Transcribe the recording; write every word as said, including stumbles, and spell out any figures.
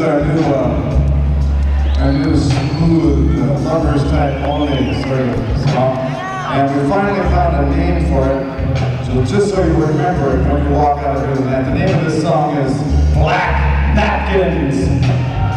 our new, uh, our new smooth, uh, lovers type only sort of song. And we finally found a name for it. So just so you remember it when you walk out of here tonight, the name of this song is Black Napkins.